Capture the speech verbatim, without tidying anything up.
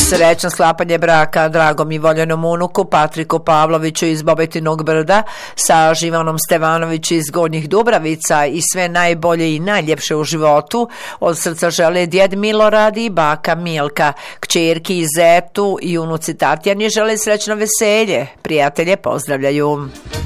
Srećno sklapanje braka dragom i voljenom unuku Patriku Pavloviću iz Bobetinog Brda sa Živanom Stevanoviću iz Gornjih Dubravica i sve najbolje i najljepše u životu. Od srca žele djed Milorad i baka Milka, kćerki i zetu i unuci Tatjani žele srećno veselje. Prijatelje pozdravljaju.